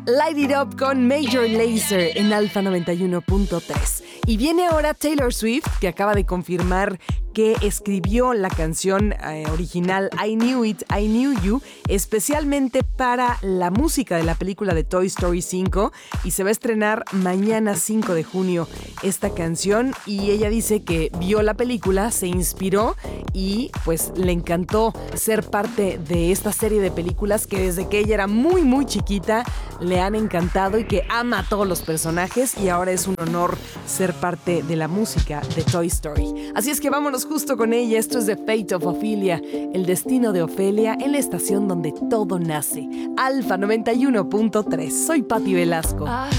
Light It Up con Major Lazer en Alfa 91.3. Y viene ahora Taylor Swift, que acaba de confirmar que escribió la canción original I Knew It, I Knew You, especialmente para la música de la película de Toy Story 5, y se va a estrenar mañana 5 de junio esta canción. Y ella dice que vio la película, se inspiró y pues le encantó ser parte de esta serie de películas que desde que ella era muy muy chiquita le han encantado y que ama a todos los personajes, y ahora es un honor ser parte de la música de Toy Story. Así es que vámonos justo con ella. Esto es The Fate of Ophelia, el destino de Ofelia, en la estación donde todo nace, Alfa 91.3. Soy Patti Velasco. I